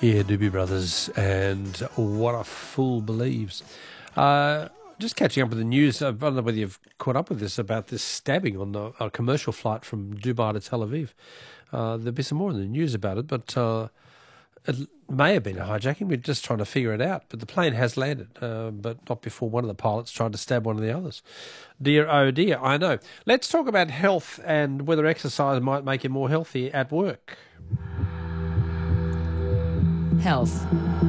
Yeah, Doobie Brothers and What a Fool Believes. Just catching up with the news, I don't know whether you've caught up with this, about this stabbing on a commercial flight from Dubai to Tel Aviv. There'll be some more in the news about it, but it may have been a hijacking. We're just trying to figure it out. But the plane has landed, but not before one of the pilots tried to stab one of the others. Dear, oh dear, I know. Let's talk about health and whether exercise might make you more healthy at work. Health.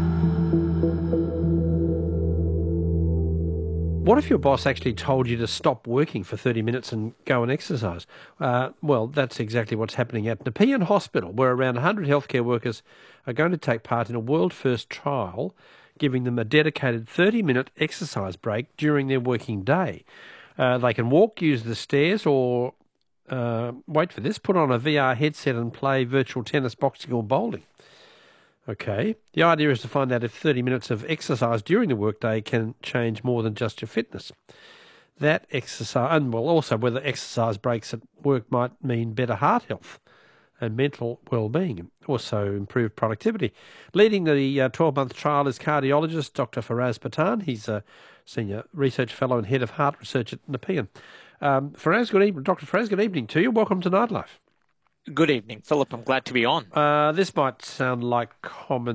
What if your boss actually told you to stop working for 30 minutes and go and exercise? Well, that's exactly what's happening at Nepean Hospital, where around 100 healthcare workers are going to take part in a world-first trial, giving them a dedicated 30-minute exercise break during their working day. They can walk, use the stairs, or, wait for this, put on a VR headset and play virtual tennis, boxing or bowling. Okay. The idea is to find out if 30 minutes of exercise during the workday can change more than just your fitness. That exercise, and well, also whether exercise breaks at work might mean better heart health and mental well-being, also improved productivity. Leading the 12-month trial is cardiologist Dr. Faraz Patan. He's a senior research fellow and head of heart research at Nepean. Faraz, good evening. Dr. Faraz, good evening to you. Welcome to Nightlife. Good evening, Philip. I'm glad to be on. This might sound like common